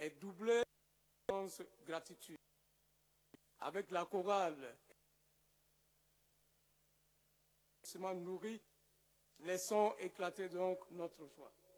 est doublé de gratitude. Avec la chorale, nourri, laissons éclater donc notre foi.